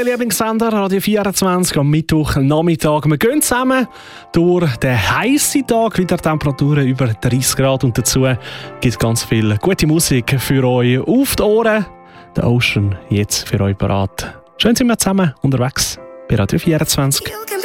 Lieblingssender Radio 24 am Mittwochnachmittag. Wir gehen zusammen durch den heißen Tag, wieder Temperaturen über 30 Grad und dazu gibt es ganz viel gute Musik für euch auf die Ohren. Der Ocean jetzt für euch parat. Schön sind wir zusammen unterwegs bei Radio 24.